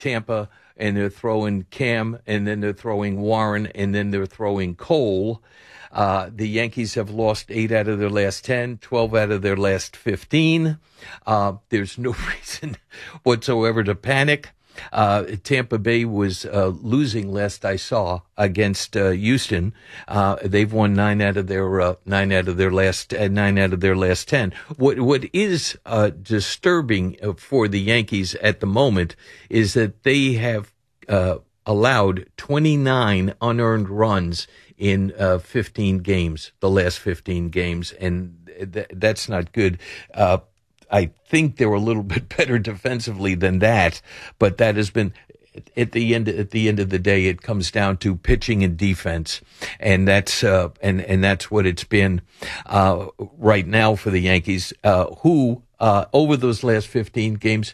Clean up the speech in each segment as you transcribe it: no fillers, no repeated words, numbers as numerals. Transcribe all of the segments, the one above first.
Tampa, and they're throwing Cam, and then they're throwing Warren, and then they're throwing Cole. The Yankees have lost 8 out of their last 10, 12 out of their last 15. There's no reason whatsoever to panic. Tampa Bay was losing last I saw against Houston. They've won 9 out of their last 10. What is disturbing for the Yankees at the moment is that they have allowed 29 unearned runs in 15 games, the last 15 games, and that's not good. I think they were a little bit better defensively than that, but that has been at the end of the day. It comes down to pitching and defense, and that's what it's been right now for the Yankees, who over those last 15 games,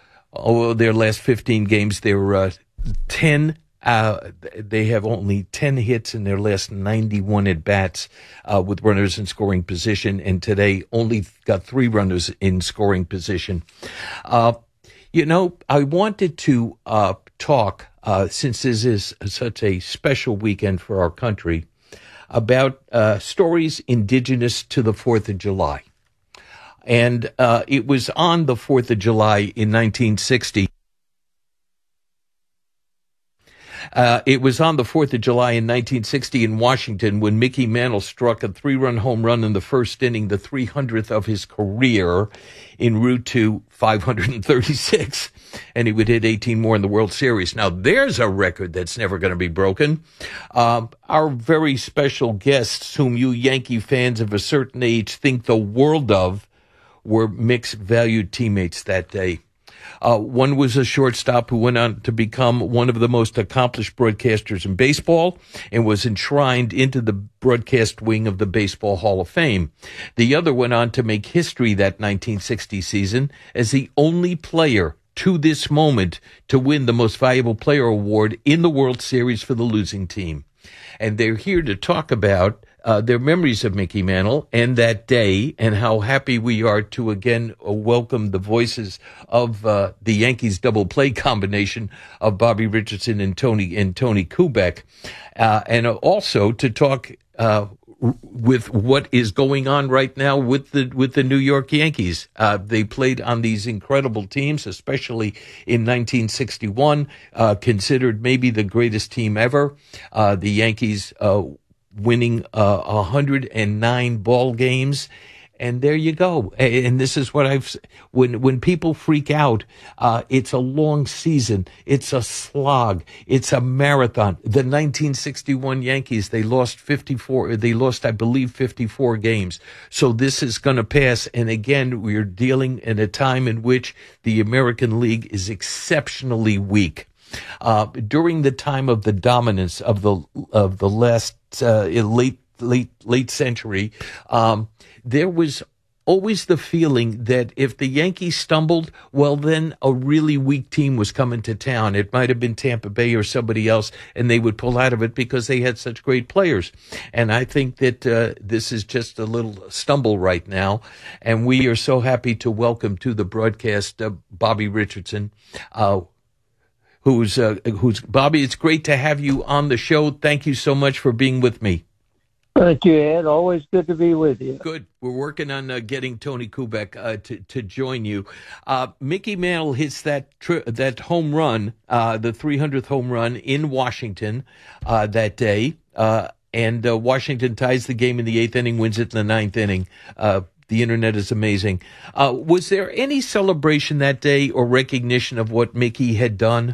they're 10. They have only 10 hits in their last 91 at-bats with runners in scoring position, and today only got 3 runners in scoring position. I wanted to talk, since this is such a special weekend for our country, about stories indigenous to the 4th of July. And it was on the 4th of July in 1960. It was on the 4th of July in 1960 in Washington when Mickey Mantle struck a 3-run home run in the first inning, the 300th of his career, en route to 536. And he would hit 18 more in the World Series. Now, there's a record that's never going to be broken. Our very special guests, whom you Yankee fans of a certain age think the world of, were Mick's valued teammates that day. One was a shortstop who went on to become one of the most accomplished broadcasters in baseball and was enshrined into the broadcast wing of the Baseball Hall of Fame. The other went on to make history that 1960 season as the only player to this moment to win the Most Valuable Player award in the World Series for the losing team. And they're here to talk about their memories of Mickey Mantle and that day, and how happy we are to again welcome the voices of the Yankees double play combination of Bobby Richardson and Tony Kubek, and also to talk with what is going on right now with the New York Yankees. They played on these incredible teams, especially in 1961, considered maybe the greatest team ever. The Yankees winning 109 ball games. And there you go. And this is what when people freak out, it's a long season. It's a slog. It's a marathon. The 1961 Yankees, they lost, I believe, 54 games. So this is going to pass. And again, we're dealing in a time in which the American League is exceptionally weak. During the time of the dominance of the last late century, there was always the feeling that if the Yankees stumbled, well, then a really weak team was coming to town. It might have been Tampa Bay or somebody else, and they would pull out of it because they had such great players. And I think that this is just a little stumble right now. And we are so happy to welcome to the broadcast Bobby Richardson, who's Bobby. It's great to have you on the show. Thank you so much for being with me. Thank you, Ed. Always good to be with you. Good. We're working on getting Tony Kubek to join you. Mickey Mantle hits that home run, the 300th home run in Washington that day, and Washington ties the game in the 8th inning, wins it in the 9th inning. The internet is amazing. Was there any celebration that day or recognition of what Mickey had done?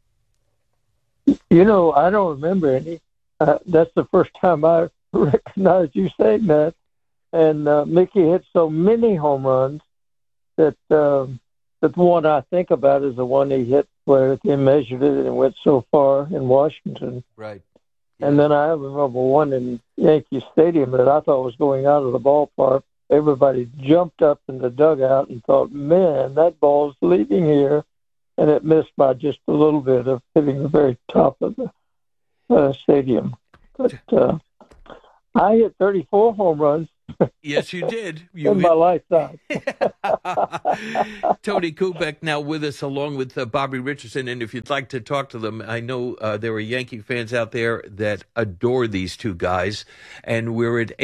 You know, I don't remember any. That's the first time I recognized you saying that. And Mickey hit so many home runs that the one I think about is the one he hit where they measured it and went so far in Washington. Right. Yeah. And then I remember one in Yankee Stadium that I thought was going out of the ballpark. Everybody jumped up in the dugout and thought, man, that ball's leaving here. And it missed by just a little bit of hitting the very top of the stadium. But I hit 34 home runs Yes, you did. in my lifetime. Tony Kubek now with us, along with Bobby Richardson. And if you'd like to talk to them, I know there are Yankee fans out there that adore these two guys. And we're at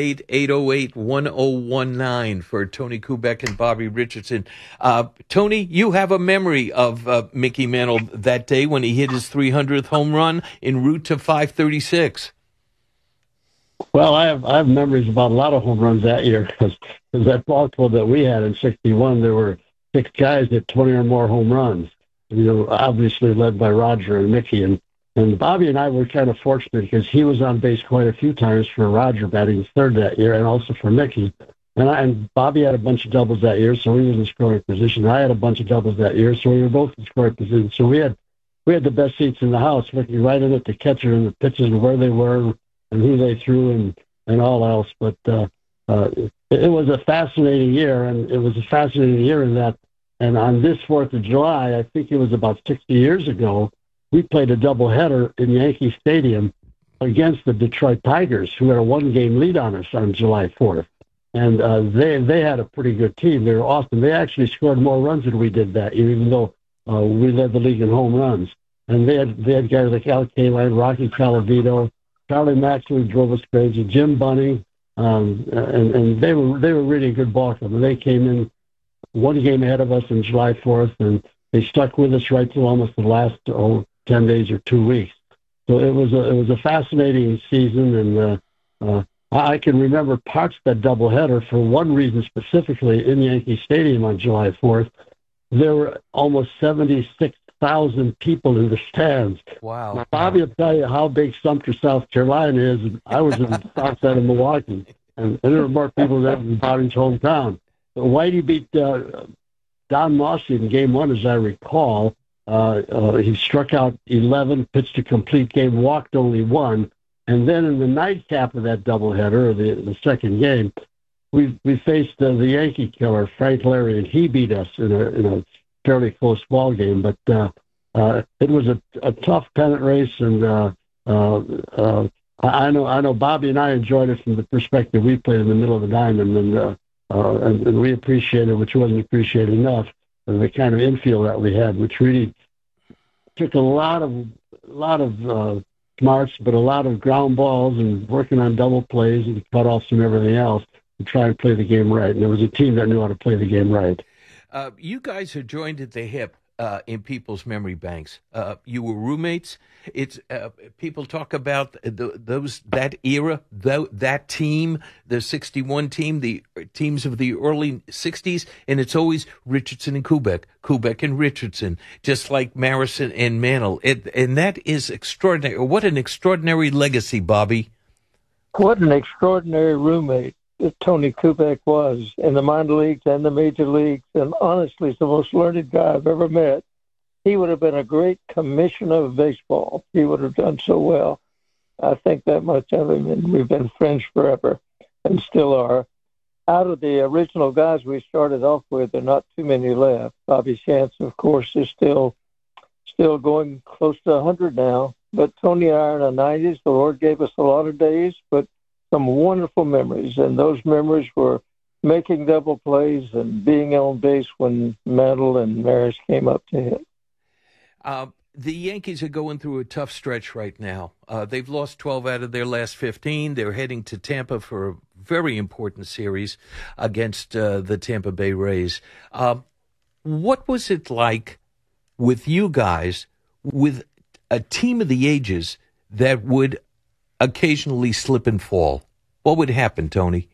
888-808-1019 for Tony Kubek and Bobby Richardson. Tony, you have a memory of Mickey Mantle that day when he hit his 300th home run en route to 536. Well, I have memories about a lot of home runs that year because that ball club that we had in '61, there were 6 guys that 20 or more home runs. You know, obviously led by Roger and Mickey, and Bobby and I were kind of fortunate because he was on base quite a few times for Roger batting third that year, and also for Mickey. And Bobby had a bunch of doubles that year, so he was in scoring position. I had a bunch of doubles that year, so we were both in scoring position. So we had the best seats in the house, looking right in at the catcher and the pitches and where they were and who they threw and all else. But it was a fascinating year, and it was a fascinating year in that. And on this 4th of July, I think it was about 60 years ago, we played a doubleheader in Yankee Stadium against the Detroit Tigers, who had a 1-game lead on us on July 4th. And they had a pretty good team. They were awesome. They actually scored more runs than we did that year, even though we led the league in home runs. And they had guys like Al Kaline, Rocky Calavito, Charlie Maxwell drove us crazy, Jim Bunning, and they were really a good ball club. And they came in 1 game ahead of us on July 4th, and they stuck with us right till almost the last 10 days or 2 weeks. So it was a fascinating season, and I can remember parts of that doubleheader for one reason specifically in Yankee Stadium on July 4th. There were almost 76,000 people in the stands. Wow. Now, Bobby will tell you how big Sumter, South Carolina is. I was in the south side of Milwaukee, and there were more people there than Bobby's hometown. But Whitey beat Don Mossy in game 1, as I recall. He struck out 11, pitched a complete game, walked only 1. And then in the nightcap of that doubleheader, or the second game, we faced the Yankee killer, Frank Larry, and he beat us in a fairly close ball game. But it was a tough pennant race, and I know Bobby and I enjoyed it from the perspective we played in the middle of the diamond, and we appreciated, which wasn't appreciated enough, the kind of infield that we had, which really took a lot of smarts, but a lot of ground balls and working on double plays and cutoffs and everything else to try and play the game right. And there was a team that knew how to play the game right. You guys are joined at the hip in people's memory banks. You were roommates. It's people talk about that era, that team, the '61 team, the teams of the early '60s, and it's always Richardson and Kubek and Richardson, just like Marison and Mantle. And that is extraordinary. What an extraordinary legacy, Bobby. What an extraordinary roommate Tony Kubek was in the minor leagues and the major leagues, and honestly, he's the most learned guy I've ever met. He would have been a great commissioner of baseball. He would have done so well. I think that much of him, and we've been friends forever and still are. Out of the original guys we started off with, there are not too many left. Bobby Shantz, of course, is still going close to 100 now. But Tony and I are in the 90s. The Lord gave us a lot of days, but some wonderful memories. And those memories were making double plays and being on base when Mantle and Maris came up to hit. The Yankees are going through a tough stretch right now. They've lost 12 out of their last 15. They're heading to Tampa for a very important series against the Tampa Bay Rays. What was it like with you guys, with a team of the ages that would occasionally slip and fall? What would happen, Tony?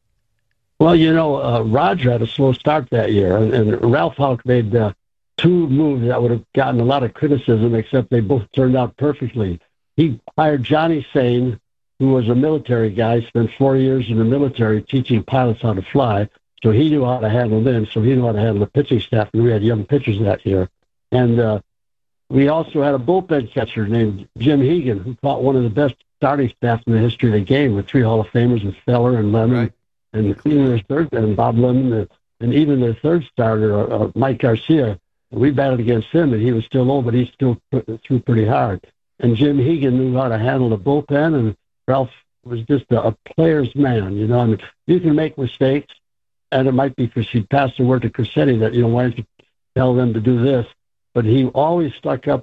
Well, Roger had a slow start that year, and Ralph Houck made 2 moves that would have gotten a lot of criticism, except they both turned out perfectly. He hired Johnny Sane, who was a military guy, spent 4 years in the military teaching pilots how to fly, so he knew how to handle them, so he knew how to handle the pitching staff, and we had young pitchers that year. And we also had a bullpen catcher named Jim Hegan, who fought one of the best starting staffs in the history of the game, with 3 Hall of Famers with Feller and Lemon, right, and even their third, and Bob Lemon, and even their third starter, Mike Garcia. We battled against him, and he was still low, but he still threw pretty hard. And Jim Hegan knew how to handle the bullpen, and Ralph was just a player's man. You know, I mean, you can make mistakes, and it might be because he passed the word to Crissetti that, you know, why don't you tell them to do this? But he always stuck up